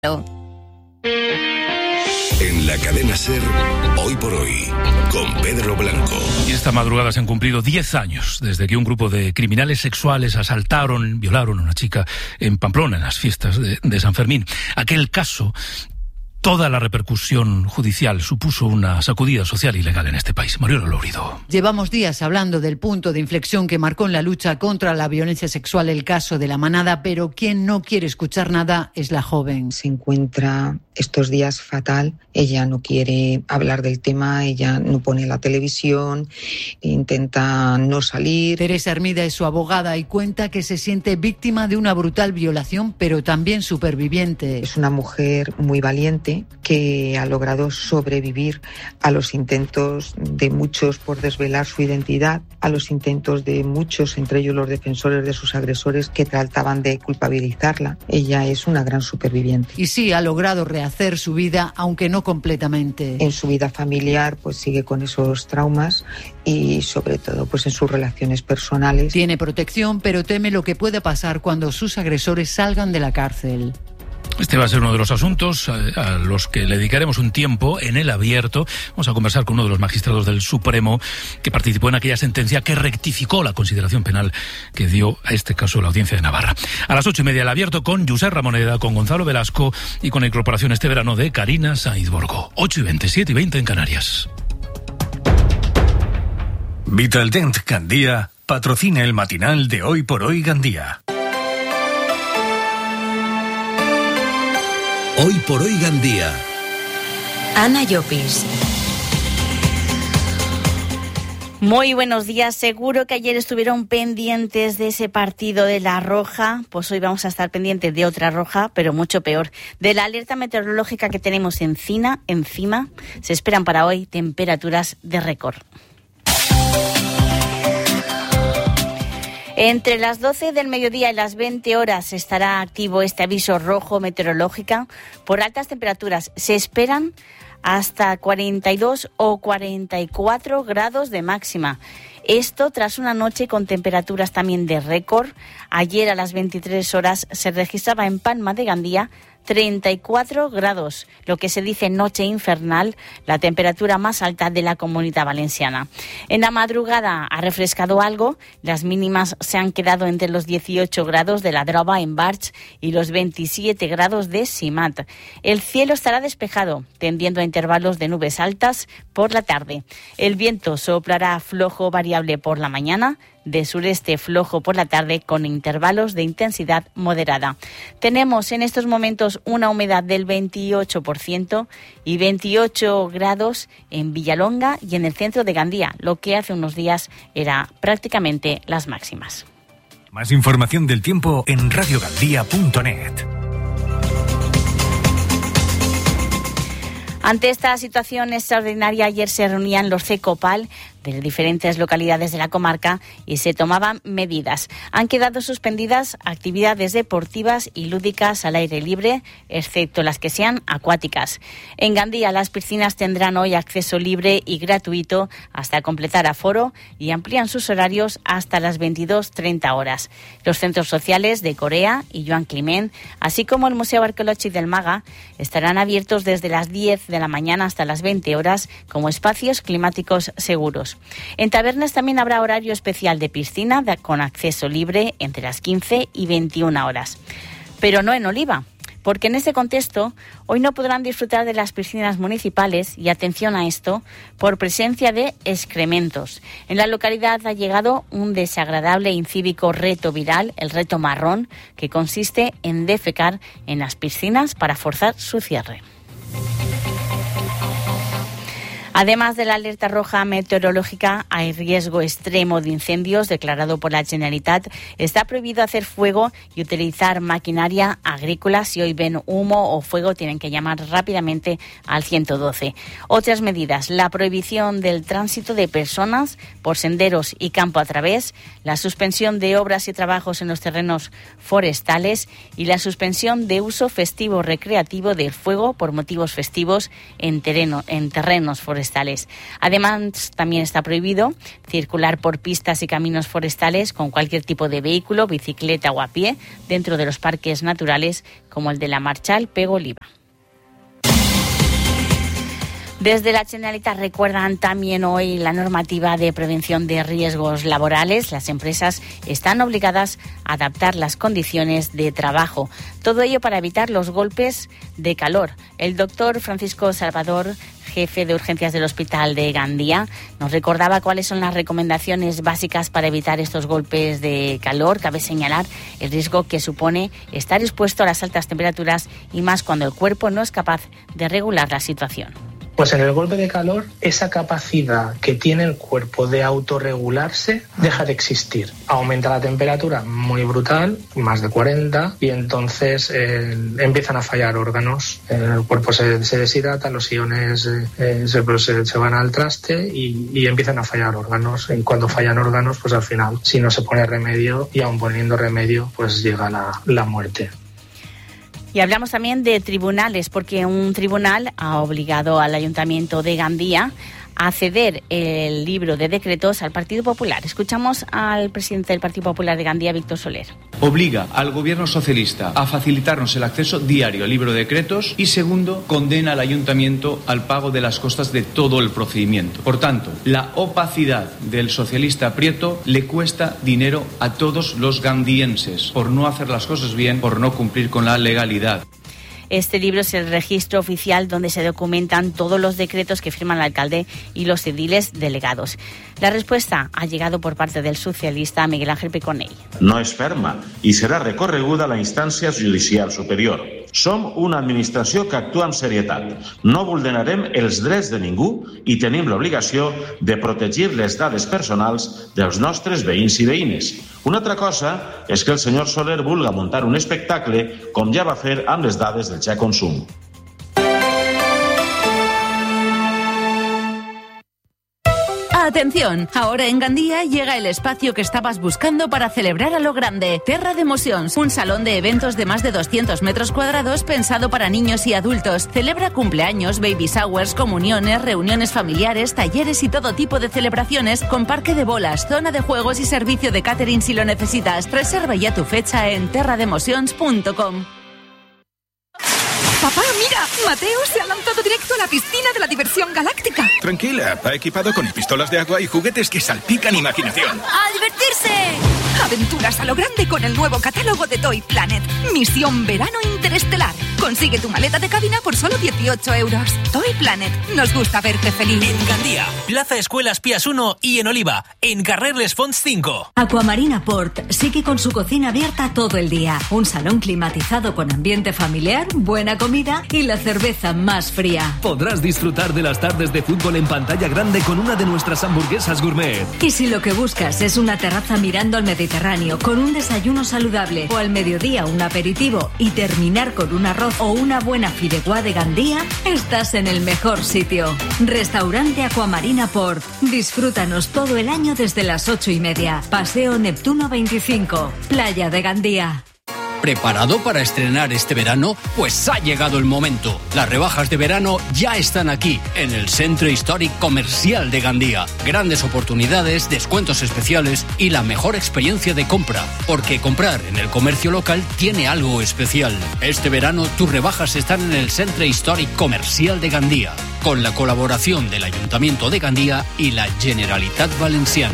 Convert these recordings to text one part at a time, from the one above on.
En la cadena SER, Hoy por Hoy, con Pedro Blanco. Y esta madrugada se han cumplido 10 años desde que un grupo de criminales sexuales violaron a una chica en Pamplona, en las fiestas de San Fermín. Aquel caso, toda la repercusión judicial supuso una sacudida social y legal en este país. Mariola Lourido. Llevamos días hablando del punto de inflexión que marcó en la lucha contra la violencia sexual el caso de La Manada, pero quien no quiere escuchar nada es la joven. Se encuentra estos días fatal, ella no quiere hablar del tema, ella no pone la televisión, intenta no salir. Teresa Hermida es su abogada y cuenta que se siente víctima de una brutal violación, pero también superviviente. Es una mujer muy valiente que ha logrado sobrevivir a los intentos de muchos por desvelar su identidad, a los intentos de muchos, entre ellos los defensores de sus agresores, que trataban de culpabilizarla. Ella es una gran superviviente. Y sí, ha logrado rehacer su vida, aunque no completamente. En su vida familiar, pues sigue con esos traumas y sobre todo pues en sus relaciones personales. Tiene protección, pero teme lo que puede pasar cuando sus agresores salgan de la cárcel. Este va a ser uno de los asuntos a los que le dedicaremos un tiempo en el abierto. Vamos a conversar con uno de los magistrados del Supremo que participó en aquella sentencia que rectificó la consideración penal que dio a este caso la Audiencia de Navarra. A las 8:30 el abierto con Josep Ramoneda, con Gonzalo Velasco y con la incorporación este verano de Karina Sainz-Borgo. 8:20, 7:20 en Canarias. Vitaldent Gandía patrocina el matinal de Hoy por Hoy Gandía. Hoy por Hoy Gandía. Ana Llopis. Muy buenos días. Seguro que ayer estuvieron pendientes de ese partido de La Roja. Pues hoy vamos a estar pendientes de otra roja, pero mucho peor. De la alerta meteorológica que tenemos encima. Se esperan para hoy temperaturas de récord. Entre las 12 del mediodía y las 20 horas estará activo este aviso rojo meteorológico por altas temperaturas. Se esperan hasta 42 o 44 grados de máxima. Esto tras una noche con temperaturas también de récord. Ayer a las 23 horas se registraba en Palma de Gandía 34 grados, lo que se dice noche infernal, la temperatura más alta de la Comunidad Valenciana. En la madrugada ha refrescado algo, las mínimas se han quedado entre los 18 grados de la Droba en Barx y los 27 grados de Simat. El cielo estará despejado, tendiendo a intervalos de nubes altas por la tarde. El viento soplará flojo variable por la mañana, de sureste flojo por la tarde con intervalos de intensidad moderada. Tenemos en estos momentos una humedad del 28% y 28 grados en Villalonga y en el centro de Gandía, lo que hace unos días era prácticamente las máximas. Más información del tiempo en radiogandía.net. Ante esta situación extraordinaria, ayer se reunían los CECOPAL de diferentes localidades de la comarca y se tomaban medidas. Han quedado suspendidas actividades deportivas y lúdicas al aire libre, excepto las que sean acuáticas. En Gandía, las piscinas tendrán hoy acceso libre y gratuito hasta completar aforo y amplían sus horarios hasta las 22:30 horas. Los centros sociales de Corea y Joan Climent, así como el Museo Arqueológico del Maga, estarán abiertos desde las 10 de la mañana hasta las 20 horas como espacios climáticos seguros. En tabernas también habrá horario especial de piscina con acceso libre entre las 15 y 21 horas. Pero no en Oliva, porque en este contexto hoy no podrán disfrutar de las piscinas municipales y atención a esto por presencia de excrementos. En la localidad ha llegado un desagradable e incívico reto viral, el reto marrón, que consiste en defecar en las piscinas para forzar su cierre. Además de la alerta roja meteorológica, hay riesgo extremo de incendios declarado por la Generalitat. Está prohibido hacer fuego y utilizar maquinaria agrícola. Si hoy ven humo o fuego, tienen que llamar rápidamente al 112. Otras medidas: la prohibición del tránsito de personas por senderos y campo a través, la suspensión de obras y trabajos en los terrenos forestales y la suspensión de uso festivo recreativo del fuego por motivos festivos en terrenos forestales forestales. Además, también está prohibido circular por pistas y caminos forestales con cualquier tipo de vehículo, bicicleta o a pie dentro de los parques naturales como el de la Marchal, Pego, Oliva. Desde la Generalitat recuerdan también hoy la normativa de prevención de riesgos laborales. Las empresas están obligadas a adaptar las condiciones de trabajo. Todo ello para evitar los golpes de calor. El doctor Francisco Salvador, jefe de urgencias del Hospital de Gandía, nos recordaba cuáles son las recomendaciones básicas para evitar estos golpes de calor. Cabe señalar el riesgo que supone estar expuesto a las altas temperaturas y más cuando el cuerpo no es capaz de regular la situación. Pues en el golpe de calor, esa capacidad que tiene el cuerpo de autorregularse deja de existir. Aumenta la temperatura muy brutal, más de 40, y entonces empiezan a fallar órganos. El cuerpo se deshidrata, los iones se van al traste y empiezan a fallar órganos. Y cuando fallan órganos, pues al final, si no se pone remedio, y aun poniendo remedio, pues llega la muerte. Y hablamos también de tribunales, porque un tribunal ha obligado al Ayuntamiento de Gandía a ceder el libro de decretos al Partido Popular. Escuchamos al presidente del Partido Popular de Gandía, Víctor Soler. Obliga al gobierno socialista a facilitarnos el acceso diario al libro de decretos y, segundo, condena al ayuntamiento al pago de las costas de todo el procedimiento. Por tanto, la opacidad del socialista Prieto le cuesta dinero a todos los gandienses por no hacer las cosas bien, por no cumplir con la legalidad. Este libro es el registro oficial donde se documentan todos los decretos que firman el alcalde y los ediles delegados. La respuesta ha llegado por parte del socialista Miguel Ángel Piconell. No és ferma i serà recorreguda a la instància judicial superior. Som una administració que actua amb serietat. No vulnerarem els drets de ningú i tenim l'obligació de protegir les dades personals dels nostres veïns i veïnes. Una altra cosa és que el senyor Soler vulga muntar un espectacle com ja va fer amb les dades del Ja Consum. Atención, ahora en Gandía llega el espacio que estabas buscando para celebrar a lo grande. Terra de Emocions, un salón de eventos de más de 200 metros cuadrados pensado para niños y adultos. Celebra cumpleaños, baby showers, comuniones, reuniones familiares, talleres y todo tipo de celebraciones con parque de bolas, zona de juegos y servicio de catering si lo necesitas. Reserva ya tu fecha en terrademocions.com. Papá, mira, Mateo se ha lanzado directo a la piscina de la diversión galáctica. Tranquila, va equipado con pistolas de agua y juguetes que salpican imaginación. ¡A divertirse! Aventuras a lo grande con el nuevo catálogo de Toy Planet. Misión Verano Interestelar. Consigue tu maleta de cabina por solo 18 euros. Toy Planet, nos gusta verte feliz. En Gandía, Plaza Escuelas Pías 1 y en Oliva, en Carrer Les Fonts 5. Aquamarina Port sigue con su cocina abierta todo el día. Un salón climatizado con ambiente familiar, buena comida y la cerveza más fría. Podrás disfrutar de las tardes de fútbol en pantalla grande con una de nuestras hamburguesas gourmet. Y si lo que buscas es una terraza mirando al Mediterráneo con un desayuno saludable o al mediodía un aperitivo y terminar con un arroz o una buena fideuá de Gandía, estás en el mejor sitio. Restaurante Aquamarina Port. Disfrútanos todo el año desde las 8:30. Paseo Neptuno 25, Playa de Gandía. ¿Preparado para estrenar este verano? Pues ha llegado el momento. Las rebajas de verano ya están aquí, en el Centro Históric Comercial de Gandía. Grandes oportunidades, descuentos especiales y la mejor experiencia de compra. Porque comprar en el comercio local tiene algo especial. Este verano tus rebajas están en el Centro Históric Comercial de Gandía, con la colaboración del Ayuntamiento de Gandía y la Generalitat Valenciana.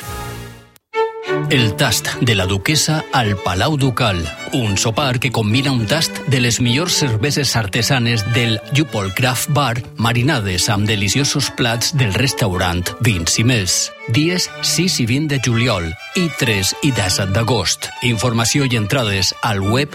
El tast de la duquesa al Palau Ducal. Un sopar que combina un tast de les millors cerveses artesanes del Jupol Craft Bar marinades amb deliciosos plats del restaurant Vins i Més. Dies 6 i 20 de juliol i 3 i 17 d'agost. Informació i entrades al web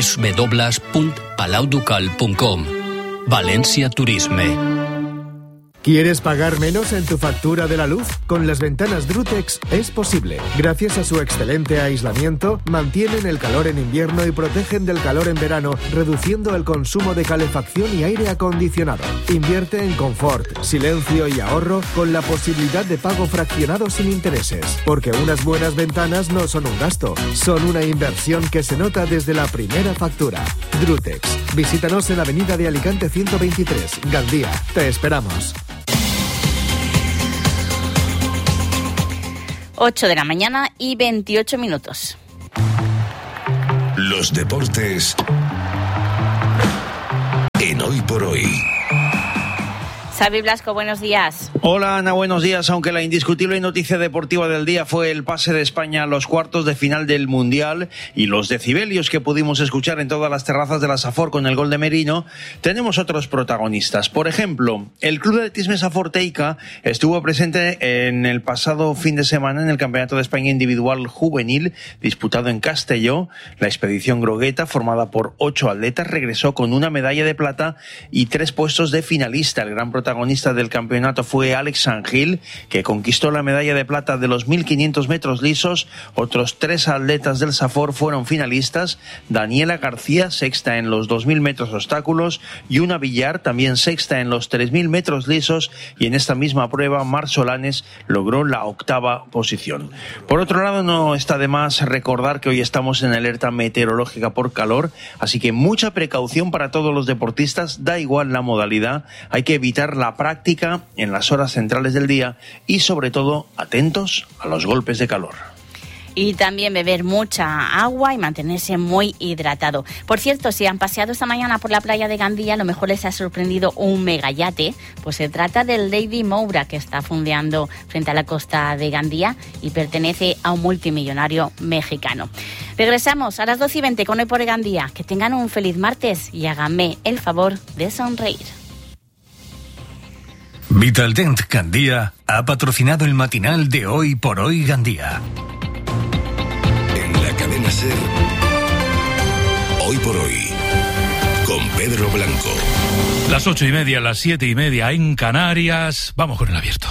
www.palauducal.com. València Turisme. ¿Quieres pagar menos en tu factura de la luz? Con las ventanas Drutex es posible. Gracias a su excelente aislamiento, mantienen el calor en invierno y protegen del calor en verano, reduciendo el consumo de calefacción y aire acondicionado. Invierte en confort, silencio y ahorro con la posibilidad de pago fraccionado sin intereses. Porque unas buenas ventanas no son un gasto, son una inversión que se nota desde la primera factura. Drutex. Visítanos en Avenida de Alicante 123, Gandía. Te esperamos. 8 de la mañana y 28 minutos. Los deportes en Hoy por Hoy. Xavi Blasco, buenos días. Hola Ana, buenos días. Aunque la indiscutible noticia deportiva del día fue el pase de España a los cuartos de final del Mundial y los decibelios que pudimos escuchar en todas las terrazas de la Safor con el gol de Merino, tenemos otros protagonistas. Por ejemplo, el Club de Atletismo Safor Teica estuvo presente en el pasado fin de semana en el Campeonato de España Individual Juvenil disputado en Castelló. La expedición grogueta, formada por 8 atletas, regresó con una medalla de plata y 3 puestos de finalista. El gran protagonista del campeonato fue Alex Sangil, que conquistó la medalla de plata de los 1500 metros lisos. Otros 3 atletas del Safor fueron finalistas: Daniela García, sexta en los 2000 metros obstáculos, y Una Villar, también sexta en los 3000 metros lisos, y en esta misma prueba Mar Solanes logró la 8ª posición. Por otro lado, no está de más recordar que hoy estamos en alerta meteorológica por calor, así que mucha precaución para todos los deportistas, da igual la modalidad, hay que evitar la práctica en las horas centrales del día y sobre todo atentos a los golpes de calor. Y también beber mucha agua y mantenerse muy hidratado. Por cierto, si han paseado esta mañana por la playa de Gandía, a lo mejor les ha sorprendido un megayate. Pues se trata del Lady Moura, que está fondeando frente a la costa de Gandía y pertenece a un multimillonario mexicano. Regresamos a las 12:20 con Hoy por Gandía. Que tengan un feliz martes y háganme el favor de sonreír. Vitaldent Gandía ha patrocinado el matinal de Hoy por Hoy Gandía. En la cadena SER, Hoy por Hoy, con Pedro Blanco. Las 8:30, las 7:30 en Canarias. Vamos con el abierto.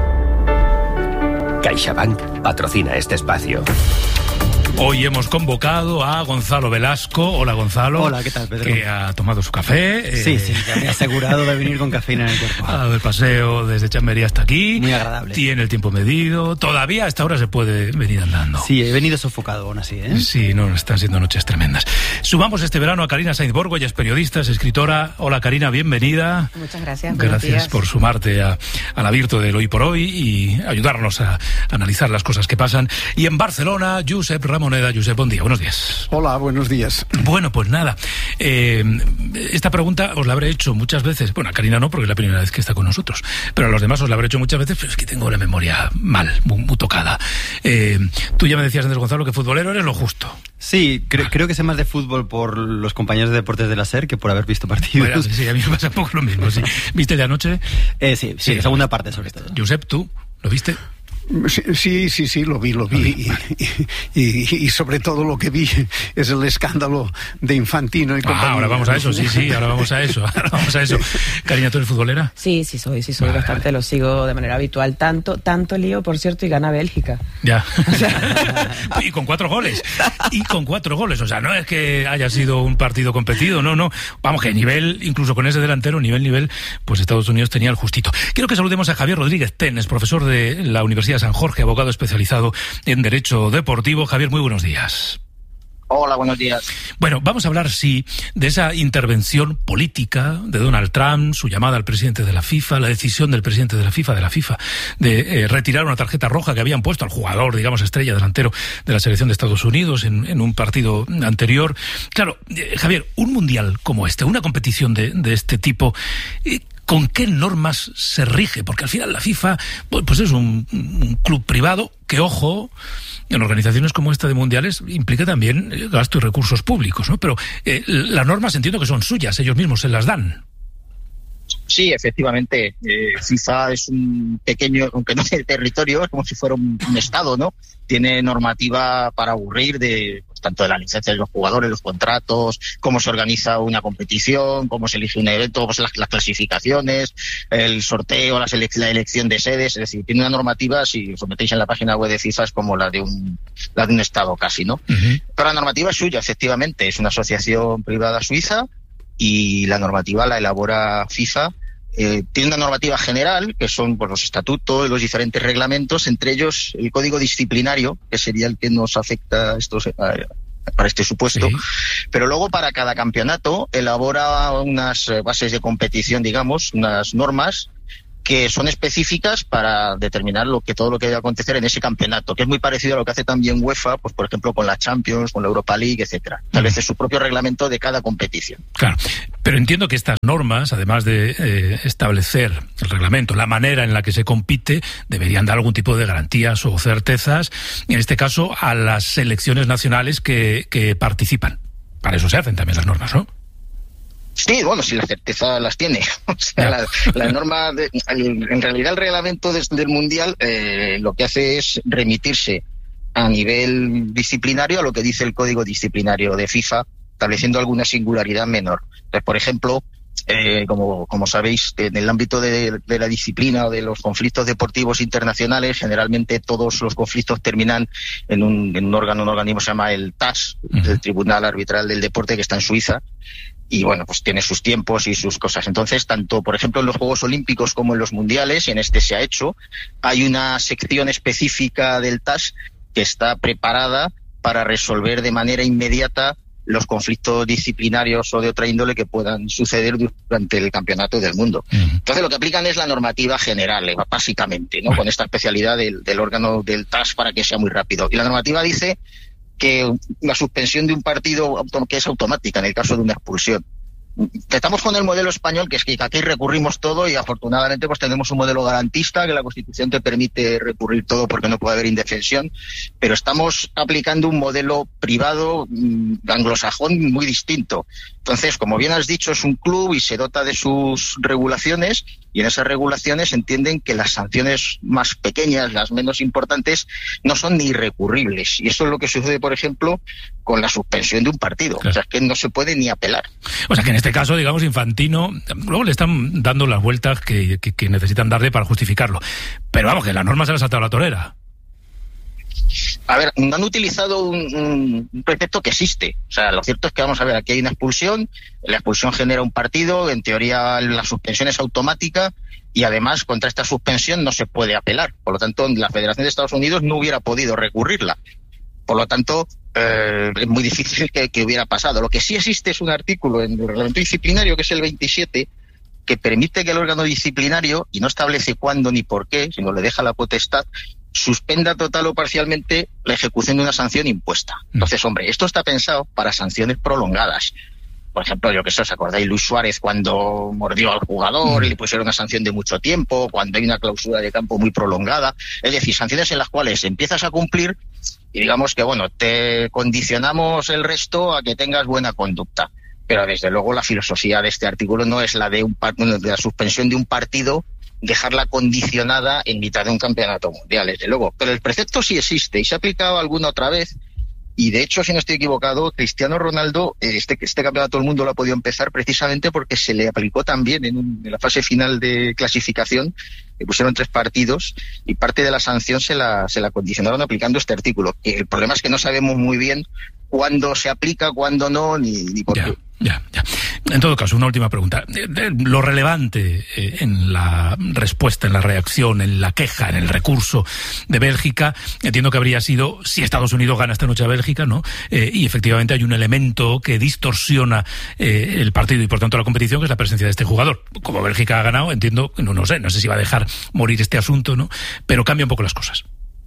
CaixaBank patrocina este espacio. Hoy hemos convocado a Gonzalo Velasco. Hola, Gonzalo. Hola, ¿qué tal, Pedro? Que ha tomado su café. Sí, ya me he asegurado de venir con cafeína en el cuerpo. Ha dado el paseo desde Chamberí hasta aquí. Muy agradable. Tiene el tiempo medido. Todavía a esta hora se puede venir andando. Sí, he venido sofocado aún así, ¿eh? Sí, no, están siendo noches tremendas. Sumamos este verano a Karina Sainz Borgo, ella es periodista, es escritora. Hola, Karina, bienvenida. Muchas gracias. Gracias por sumarte al abierto del Hoy por Hoy y ayudarnos a analizar las cosas que pasan. Y en Barcelona, Josep Ramoneda. Josep, buen día, buenos días. Hola, buenos días. Bueno, pues nada, esta pregunta os la habré hecho muchas veces. Bueno, a Karina no, porque es la primera vez que está con nosotros, pero a los demás os la habré hecho muchas veces, pero es que tengo la memoria mal, muy tocada. Tú ya me decías antes, Gonzalo, que futbolero eres lo justo. Sí, creo que sé más de fútbol por los compañeros de deportes de la SER que por haber visto partidos. Bueno, sí, a mí me pasa un poco lo mismo, sí. ¿Viste de anoche? Sí, la segunda parte sobre todo. Josep, ¿tú lo viste? Sí, lo vi. Y sobre todo lo que vi es el escándalo de Infantino y compañía. Ahora vamos a eso, ahora vamos a eso. Karina, ¿tú eres futbolera? Sí, soy bastante, lo sigo de manera habitual. Tanto lío, por cierto, y gana Bélgica. Ya. Y con 4 goles. O sea, no es que haya sido un partido competido, no. Vamos, que nivel, incluso con ese delantero, nivel, pues Estados Unidos tenía el justito. Quiero que saludemos a Javier Rodríguez Ten, es profesor de la Universidad de San Jorge, abogado especializado en Derecho Deportivo. Javier, muy buenos días. Hola, buenos días. Bueno, vamos a hablar, de esa intervención política de Donald Trump, su llamada al presidente de la FIFA, la decisión del presidente de la FIFA, de retirar una tarjeta roja que habían puesto al jugador, digamos, estrella delantero de la selección de Estados Unidos en un partido anterior. Claro, Javier, un mundial como este, una competición de este tipo, ¿con qué normas se rige? Porque al final la FIFA pues es un club privado que, ojo, en organizaciones como esta de mundiales implica también gasto y recursos públicos, ¿no? Pero las normas entiendo que son suyas, ellos mismos se las dan. Sí, efectivamente. FIFA es un pequeño, aunque no tiene territorio, es como si fuera un estado, ¿no? Tiene normativa para aburrir tanto de la licencia de los jugadores, los contratos, cómo se organiza una competición, cómo se elige un evento, pues las clasificaciones, el sorteo, la elección de sedes. Es decir, tiene una normativa, si os metéis en la página web de FIFA, es como la de un estado casi, ¿no? Uh-huh. Pero la normativa es suya, efectivamente. Es una asociación privada suiza y la normativa la elabora FIFA. Tiene una normativa general, que son pues, los estatutos y los diferentes reglamentos, entre ellos el código disciplinario, que sería el que nos afecta para este supuesto. Sí. Pero luego para cada campeonato elabora unas bases de competición, digamos, unas normas que son específicas para determinar todo lo que debe acontecer en ese campeonato, que es muy parecido a lo que hace también UEFA, pues por ejemplo con la Champions, con la Europa League, etcétera. Tal vez es su propio reglamento de cada competición. Claro, pero entiendo que estas normas, además de establecer el reglamento, la manera en la que se compite, deberían dar algún tipo de garantías o certezas, en este caso a las selecciones nacionales que participan. Para eso se hacen también las normas, ¿no? Sí, bueno, si la certeza las tiene. O sea, la norma, en realidad el reglamento del Mundial lo que hace es remitirse a nivel disciplinario a lo que dice el Código Disciplinario de FIFA, estableciendo alguna singularidad menor. Entonces, por ejemplo, como sabéis, en el ámbito de la disciplina o de los conflictos deportivos internacionales, generalmente todos los conflictos terminan en un organismo que se llama el TAS, el Tribunal Arbitral del Deporte, que está en Suiza. Y bueno, pues tiene sus tiempos y sus cosas. Entonces, tanto, por ejemplo, en los Juegos Olímpicos como en los Mundiales, y en este se ha hecho, hay una sección específica del TAS que está preparada para resolver de manera inmediata los conflictos disciplinarios o de otra índole que puedan suceder durante el Campeonato del Mundo. Entonces, lo que aplican es la normativa general, básicamente, ¿no? Con esta especialidad del órgano del TAS para que sea muy rápido. Y la normativa dice que la suspensión de un partido que es automática en el caso de una expulsión. Estamos con el modelo español, que es que aquí recurrimos todo y afortunadamente pues tenemos un modelo garantista que la Constitución te permite recurrir todo porque no puede haber indefensión, pero estamos aplicando un modelo privado anglosajón muy distinto. Entonces, como bien has dicho, es un club y se dota de sus regulaciones, y en esas regulaciones entienden que las sanciones más pequeñas, las menos importantes, no son ni recurribles. Y eso es lo que sucede, por ejemplo, con la suspensión de un partido. Claro. O sea, es que no se puede ni apelar. O sea, que en este caso, digamos, Infantino, luego le están dando las vueltas que necesitan darle para justificarlo. Pero vamos, que la norma se le ha saltado la torera. A ver, no han utilizado un precepto que existe. O sea, lo cierto es que, vamos a ver, aquí hay una expulsión, la expulsión genera un partido, en teoría la suspensión es automática y además contra esta suspensión no se puede apelar. Por lo tanto, la Federación de Estados Unidos no hubiera podido recurrirla. Por lo tanto, es muy difícil que hubiera pasado. Lo que sí existe es un artículo en el reglamento disciplinario, que es el 27, que permite que el órgano disciplinario, y no establece cuándo ni por qué, sino le deja la potestad, suspenda total o parcialmente la ejecución de una sanción impuesta. Entonces, hombre, esto está pensado para sanciones prolongadas. Por ejemplo, yo que sé, ¿os acordáis Luis Suárez cuando mordió al jugador y le pusieron una sanción de mucho tiempo, cuando hay una clausura de campo muy prolongada? Es decir, sanciones en las cuales empiezas a cumplir y digamos que, bueno, te condicionamos el resto a que tengas buena conducta. Pero desde luego la filosofía de este artículo no es la de la suspensión de un partido, dejarla condicionada en mitad de un campeonato mundial, desde luego. Pero el precepto sí existe y se ha aplicado alguna otra vez. Y de hecho, si no estoy equivocado, Cristiano Ronaldo, este campeonato del mundo lo ha podido empezar precisamente porque se le aplicó también en la fase final de clasificación. Le pusieron 3 partidos y parte de la sanción se la condicionaron aplicando este artículo. El problema es que no sabemos muy bien cuándo se aplica, cuándo no, ni por qué. Ya. En todo caso, una última pregunta. Lo relevante en la respuesta, en la reacción, en la queja, en el recurso de Bélgica, entiendo que habría sido si Estados Unidos gana esta noche a Bélgica, ¿no? Y efectivamente hay un elemento que distorsiona el partido y por tanto la competición, que es la presencia de este jugador. Como Bélgica ha ganado, entiendo, no sé si va a dejar morir este asunto, ¿no? Pero cambia un poco las cosas.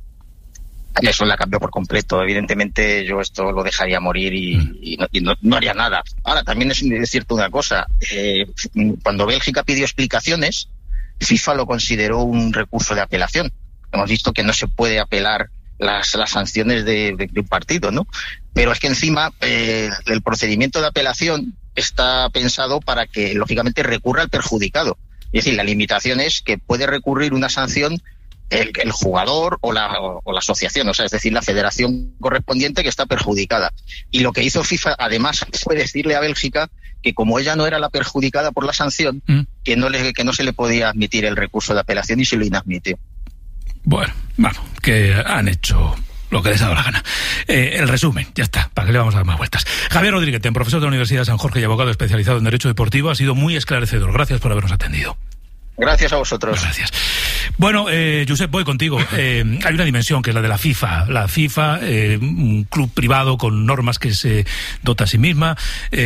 Eso la cambió por completo. Evidentemente yo esto lo dejaría morir y no haría nada. Ahora, también es cierto una cosa. Cuando Bélgica pidió explicaciones, FIFA lo consideró un recurso de apelación. Hemos visto que no se puede apelar las sanciones de un partido, ¿no? Pero es que encima el procedimiento de apelación está pensado para que, lógicamente, recurra al perjudicado. Es decir, la limitación es que puede recurrir una sanción el jugador o la asociación, o sea, es decir, la federación correspondiente que está perjudicada. Y lo que hizo FIFA, además, fue decirle a Bélgica que como ella no era la perjudicada por la sanción, que no se le podía admitir el recurso de apelación y se lo inadmitió. Bueno, vamos, que han hecho lo que les ha dado la gana. El resumen, ya está, ¿para qué le vamos a dar más vueltas? Javier Rodríguez, profesor de la Universidad de San Jorge y abogado especializado en Derecho Deportivo, ha sido muy esclarecedor. Gracias por habernos atendido. Gracias a vosotros. Gracias. Bueno, Josep, voy contigo. Hay una dimensión que es la de la FIFA. La FIFA, un club privado con normas que se dota a sí mismo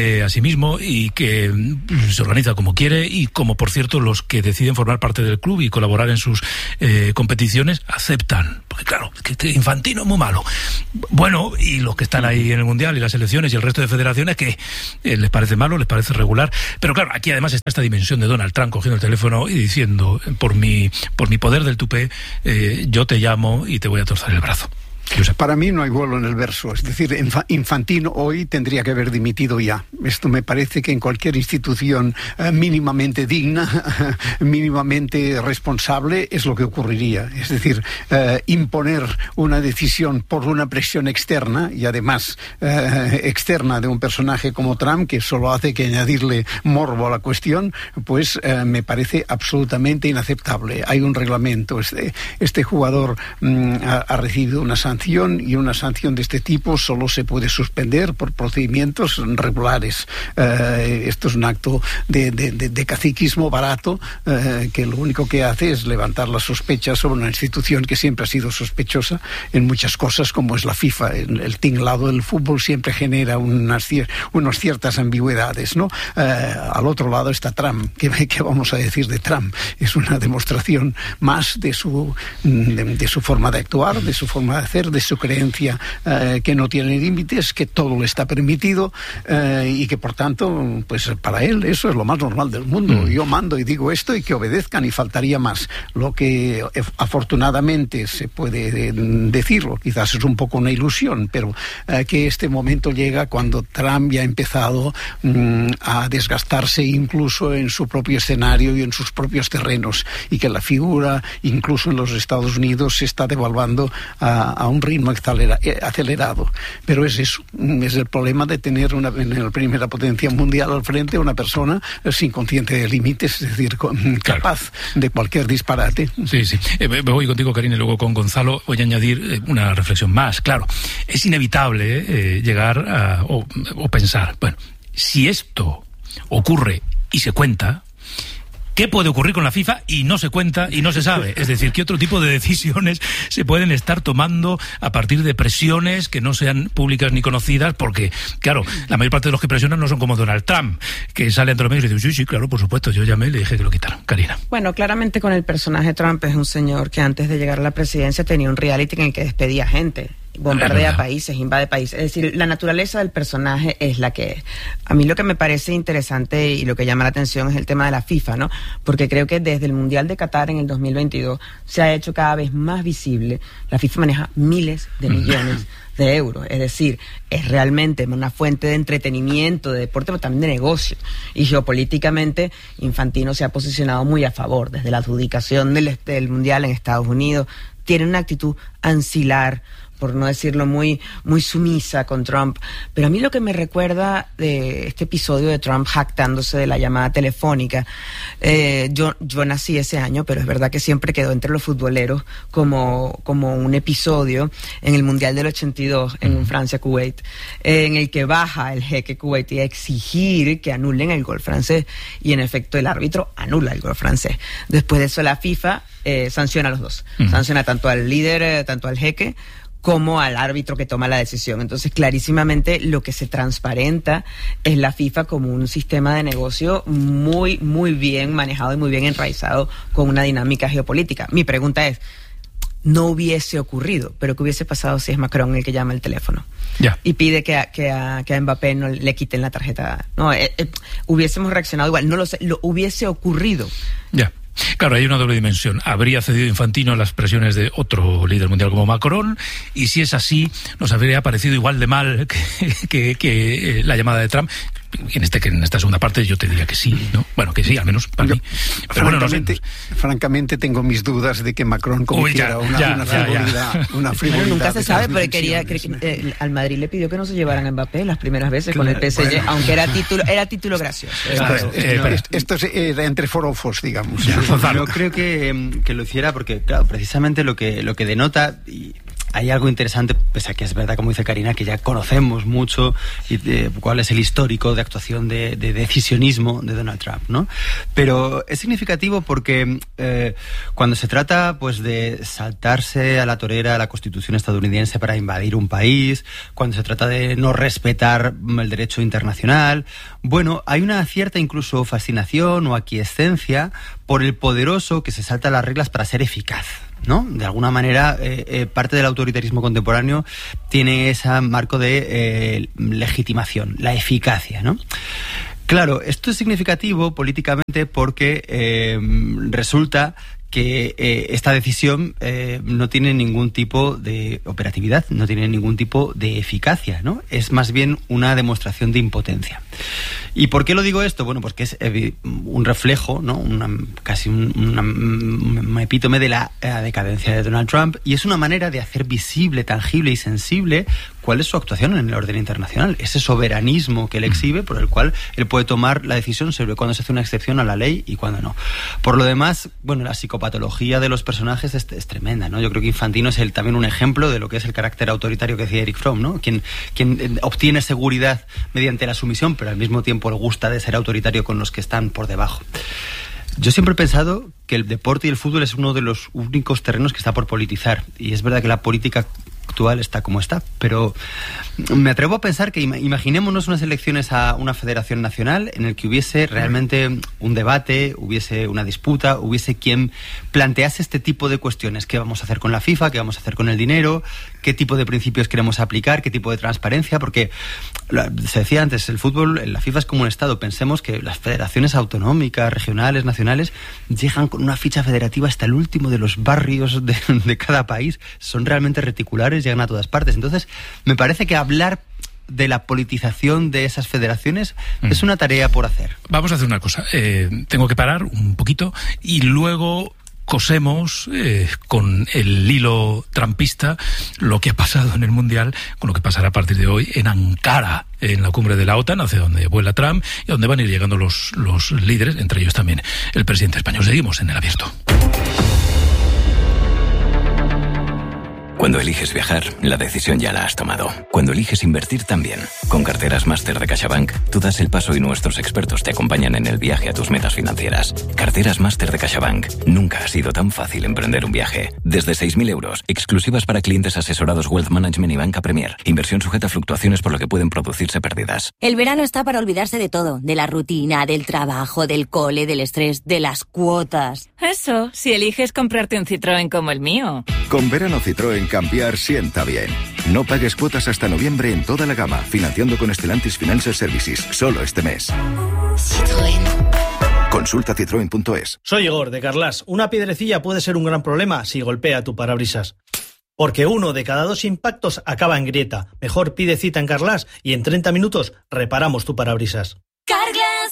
y que se organiza como quiere y como, por cierto, los que deciden formar parte del club y colaborar en sus competiciones aceptan. Porque claro, que Infantino es muy malo. Bueno, y los que están ahí en el Mundial y las selecciones y el resto de federaciones que les parece malo, les parece regular. Pero claro, aquí además está esta dimensión de Donald Trump cogiendo el teléfono y diciendo, por mi poder del tupé, yo te llamo y te voy a torcer el brazo. Para mí no hay vuelo en el verso. Es decir, Infantino hoy tendría que haber dimitido ya. Esto me parece que en cualquier institución mínimamente digna, mínimamente responsable, es lo que ocurriría. Es decir, imponer una decisión por una presión externa, y además externa de un personaje como Trump, que solo hace que añadirle morbo a la cuestión, pues me parece absolutamente inaceptable. Hay un reglamento. Este jugador ha recibido una sanción, y una sanción de este tipo solo se puede suspender por procedimientos regulares. Esto es un acto de caciquismo barato, que lo único que hace es levantar las sospechas sobre una institución que siempre ha sido sospechosa en muchas cosas, como es la FIFA. El tinglado del fútbol siempre genera unas ciertas ambigüedades, ¿no? Al otro lado está Trump. ¿Qué vamos a decir de Trump? Es una demostración más de su forma de actuar, de su forma de hacer, de su creencia que no tiene límites, que todo le está permitido, y que por tanto, pues para él eso es lo más normal del mundo. Yo mando y digo esto y que obedezcan, y faltaría más. Lo que afortunadamente se puede decirlo, quizás es un poco una ilusión, pero que este momento llega cuando Trump ya ha empezado a desgastarse incluso en su propio escenario y en sus propios terrenos, y que la figura incluso en los Estados Unidos se está devaluando a un ritmo acelerado. Pero es eso, es el problema de tener en la primera potencia mundial al frente una persona sin conciencia de límites, es decir, capaz de cualquier disparate. Sí. Me voy contigo, Karina, y luego con Gonzalo. Voy a añadir una reflexión más. Claro, es inevitable llegar o pensar, bueno, si esto ocurre y se cuenta, ¿qué puede ocurrir con la FIFA y no se cuenta y no se sabe? Es decir, ¿qué otro tipo de decisiones se pueden estar tomando a partir de presiones que no sean públicas ni conocidas? Porque, claro, la mayor parte de los que presionan no son como Donald Trump, que sale entre los medios y dice, sí, claro, por supuesto, yo llamé y le dije que lo quitaran. Karina. Bueno, claramente con el personaje Trump es un señor que antes de llegar a la presidencia tenía un reality en el que despedía gente. Bombardea países, invade países. Es decir, la naturaleza del personaje es la que es. A mí lo que me parece interesante y lo que llama la atención es el tema de la FIFA, ¿no? Porque creo que desde el Mundial de Qatar en el 2022 se ha hecho cada vez más visible. La FIFA maneja miles de millones de euros. Es decir, es realmente una fuente de entretenimiento, de deporte, pero también de negocio. Y geopolíticamente, Infantino se ha posicionado muy a favor. Desde la adjudicación del Mundial en Estados Unidos, tiene una actitud ancilar, por no decirlo muy sumisa con Trump. Pero a mí lo que me recuerda de este episodio de Trump jactándose de la llamada telefónica, yo nací ese año, pero es verdad que siempre quedó entre los futboleros como un episodio en el Mundial del 82 en Francia-Kuwait, en el que baja el jeque kuwaití a exigir que anulen el gol francés, y en efecto el árbitro anula el gol francés. Después de eso la FIFA sanciona a los dos, sanciona tanto al líder, tanto al jeque, como al árbitro que toma la decisión. Entonces, clarísimamente, lo que se transparenta es la FIFA como un sistema de negocio muy, muy bien manejado y muy bien enraizado con una dinámica geopolítica. Mi pregunta es, no hubiese ocurrido, pero ¿qué hubiese pasado si es Macron el que llama el teléfono? Y pide que a Mbappé no le quiten la tarjeta? No, hubiésemos reaccionado igual, no lo sé, lo hubiese ocurrido. Claro, hay una doble dimensión. Habría cedido Infantino a las presiones de otro líder mundial como Macron, y si es así, nos habría parecido igual de mal que la llamada de Trump. En esta segunda parte yo te diría que sí, ¿no? Bueno, que sí, al menos para mí. Pero bueno, francamente tengo mis dudas de que Macron cometiera una frivolidad. Nunca se sabe, pero al Madrid le pidió que no se llevaran a Mbappé las primeras veces con el PSG, aunque era título gracioso. Esto era entre forofos, digamos. Yo creo que lo hiciera porque, claro, precisamente lo que denota hay algo interesante, pese a que es verdad, como dice Karina, que ya conocemos mucho cuál es el histórico de actuación de decisionismo de Donald Trump, ¿no? Pero es significativo porque cuando se trata pues de saltarse a la torera la Constitución estadounidense para invadir un país, cuando se trata de no respetar el derecho internacional, bueno, hay una cierta incluso fascinación o aquiescencia por el poderoso que se salta las reglas para ser eficaz, ¿no? De alguna manera, parte del autoritarismo contemporáneo tiene ese marco de legitimación, la eficacia, ¿no? Claro, esto es significativo políticamente porque resulta que esta decisión no tiene ningún tipo de operatividad, no tiene ningún tipo de eficacia, ¿no? Es más bien una demostración de impotencia. ¿Y por qué lo digo esto? Bueno, porque es un reflejo, ¿no? Casi un epítome de la decadencia de Donald Trump, y es una manera de hacer visible, tangible y sensible cuál es su actuación en el orden internacional, ese soberanismo que él exhibe, por el cual él puede tomar la decisión sobre cuándo se hace una excepción a la ley y cuándo no. Por lo demás, bueno, la psicopatología de los personajes es tremenda, ¿no? Yo creo que Infantino es también un ejemplo de lo que es el carácter autoritario que decía Eric Fromm, ¿no? Quien obtiene seguridad mediante la sumisión, pero al mismo tiempo le gusta de ser autoritario con los que están por debajo. Yo siempre he pensado que el deporte y el fútbol es uno de los únicos terrenos que está por politizar, y es verdad que la política actual está como está, pero me atrevo a pensar que imaginémonos unas elecciones a una federación nacional en el que hubiese realmente un debate, hubiese una disputa, hubiese quien plantease este tipo de cuestiones. ¿Qué vamos a hacer con la FIFA? ¿Qué vamos a hacer con el dinero? ¿Qué tipo de principios queremos aplicar? ¿Qué tipo de transparencia? Porque se decía antes, el fútbol, la FIFA es como un Estado. Pensemos que las federaciones autonómicas, regionales, nacionales, llegan con una ficha federativa hasta el último de los barrios de cada país. Son realmente reticulares, llegan a todas partes. Entonces, me parece que hablar de la politización de esas federaciones es una tarea por hacer. Vamos a hacer una cosa. Tengo que parar un poquito y luego cosemos con el hilo trumpista lo que ha pasado en el Mundial, con lo que pasará a partir de hoy en Ankara, en la cumbre de la OTAN, hacia donde vuela Trump y donde van a ir llegando los líderes, entre ellos también el presidente español. Seguimos en El Abierto. Cuando eliges viajar, la decisión ya la has tomado. Cuando eliges invertir, también. Con Carteras Máster de CaixaBank, tú das el paso y nuestros expertos te acompañan en el viaje a tus metas financieras. Carteras Máster de CaixaBank. Nunca ha sido tan fácil emprender un viaje. Desde 6.000 euros, exclusivas para clientes asesorados Wealth Management y Banca Premier. Inversión sujeta a fluctuaciones por lo que pueden producirse pérdidas. El verano está para olvidarse de todo. De la rutina, del trabajo, del cole, del estrés, de las cuotas. Eso, si eliges comprarte un Citroën como el mío. Con verano Citroën cambiar sienta bien. No pagues cuotas hasta noviembre en toda la gama, financiando con Stellantis Financial Services, solo este mes. Citroën. Consulta citroen.es. Soy Igor, de Carlas. Una piedrecilla puede ser un gran problema si golpea tu parabrisas. Porque 1 de cada 2 impactos acaba en grieta. Mejor pide cita en Carlas y en 30 minutos reparamos tu parabrisas.